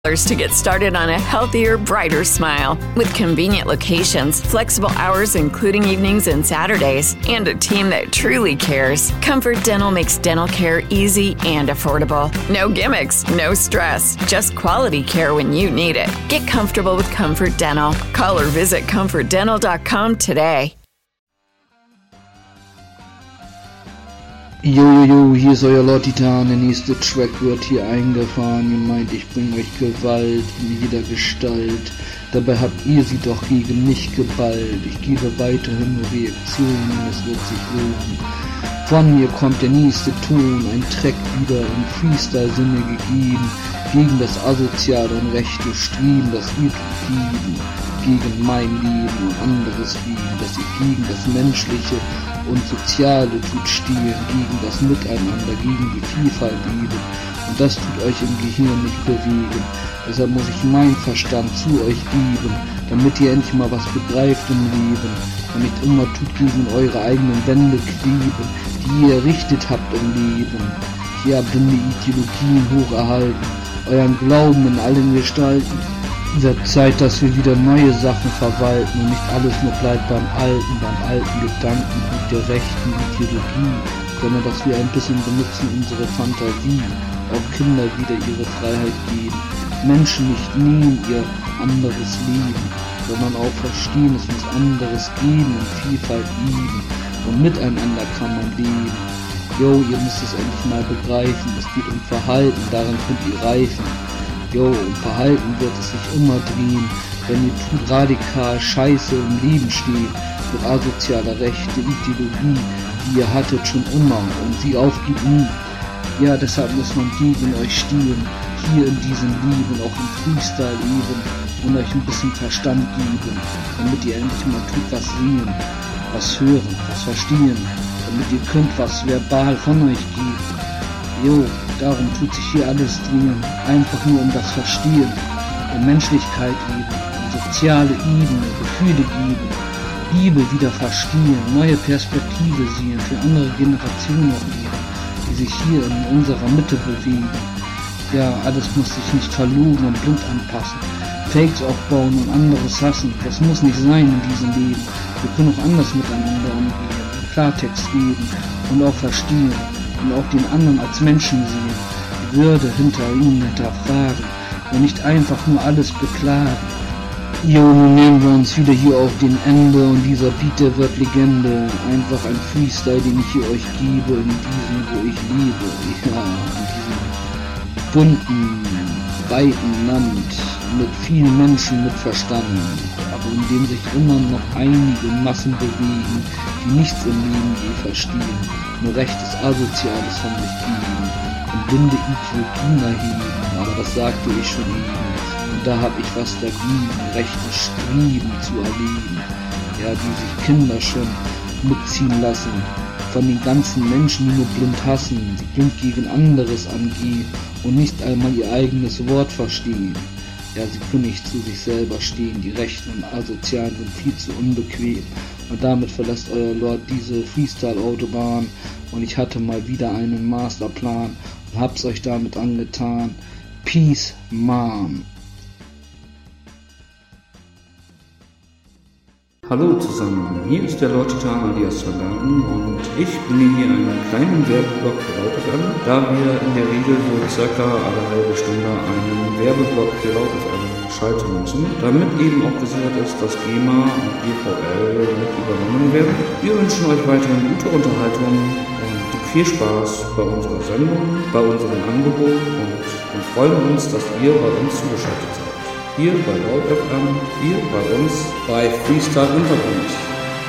to get started on a healthier, brighter smile. With convenient locations, flexible hours including evenings and Saturdays, and a team that truly cares, Comfort Dental makes dental care easy and affordable. No gimmicks, no stress, just quality care when you need it. Get comfortable with Comfort Dental. Call or visit comfortdental.com today. Jojojo, hier ist euer Lord Titan, der nächste Track wird hier eingefahren. Ihr meint, ich bringe euch Gewalt in jeder Gestalt. Dabei habt ihr sie doch gegen mich geballt. Ich gebe weiterhin Reaktionen, es wird sich lohnen. Von mir kommt der nächste Ton, ein Track wieder im Freestyle-Sinne gegeben. Gegen das asoziale und rechte Streben, das ihr tut lieben. Gegen mein Leben und anderes Leben, dass ihr gegen das Menschliche und Soziale tut stehen, gegen das Miteinander, gegen die Vielfalt lieben. Und das tut euch im Gehirn nicht bewegen. Deshalb muss ich meinen Verstand zu euch geben, damit ihr endlich mal was begreift im Leben und nicht immer tut gegen eure eigenen Wände kleben, die ihr errichtet habt im Leben. Hier blinde Ideologien hoch erhalten, euren Glauben in allen Gestalten. Wird Zeit, dass wir wieder neue Sachen verwalten und nicht alles nur bleibt beim alten Gedanken und der rechten Ideologie, sondern dass wir ein bisschen benutzen unsere Fantasie, auch Kinder wieder ihre Freiheit geben, Menschen nicht nehmen ihr anderes Leben, sondern auch verstehen, es muss anderes geben und Vielfalt lieben und miteinander kann man leben. Jo, ihr müsst es endlich mal begreifen, es geht um Verhalten, daran könnt ihr reifen. Jo, um Verhalten wird es sich immer drehen, wenn ihr tut radikal Scheiße im Leben steht, mit asozialer rechte Ideologie, die ihr hattet schon immer und sie aufgibt nie. Ja, deshalb muss man gegen euch stehen, hier in diesem Leben, auch im Freestyle eben, und euch ein bisschen Verstand geben, damit ihr endlich mal tut was sehen, was hören, was verstehen, damit ihr könnt was verbal von euch geben. Jo, darum tut sich hier alles drehen, einfach nur um das Verstehen, um Menschlichkeit eben, um soziale Ebene, Gefühle geben, Liebe wieder verstehen, neue Perspektive sehen, für andere Generationen auch leben, die sich hier in unserer Mitte bewegen. Ja, alles muss sich nicht verlogen und blind anpassen, Fakes aufbauen und anderes hassen, das muss nicht sein in diesem Leben. Wir können auch anders miteinander umgehen, Klartext reden und auch verstehen. Und auch den anderen als Menschen sehen, die Würde hinter ihnen hinterfragen und nicht einfach nur alles beklagen. Jo, nun nehmen wir uns wieder hier auf den Ende und dieser Beat, der wird Legende. Einfach ein Freestyle, den ich hier euch gebe, in diesem, wo ich lebe. Ja, in diesem bunten, weiten Land mit vielen Menschen mit Verstand, aber in dem sich immer noch einige Massen bewegen, die nichts im Leben je verstehen, nur rechtes Asoziales von sich geben und blinde Ideologien erheben, aber das sagte ich schon eben, und da hab ich was dagegen, rechtes Streben zu erleben, ja, die sich Kinder schon mitziehen lassen, von den ganzen Menschen, die nur blind hassen, die blind gegen anderes angehen und nicht einmal ihr eigenes Wort verstehen. Ja, sie können nicht zu sich selber stehen, die Rechten und Asozialen sind viel zu unbequem. Und damit verlässt euer Lord diese Freestyle-Autobahn und ich hatte mal wieder einen Masterplan und hab's euch damit angetan. Peace, Mom. Hallo zusammen, hier ist der Lord Titan alias Salam und ich bringe hier einen kleinen Werbeblock für LautFM, da wir in der Regel so circa alle halbe Stunde einen Werbeblock für LautFM schalten müssen, damit eben auch gesichert ist, dass GEMA und GVL mit übernommen werden. Wir wünschen euch weiterhin gute Unterhaltung und viel Spaß bei unserer Sendung, bei unserem Angebot und freuen uns, dass ihr bei uns zugeschaltet seid. Hier bei LautFM, hier bei uns bei Freestyle Untergrund.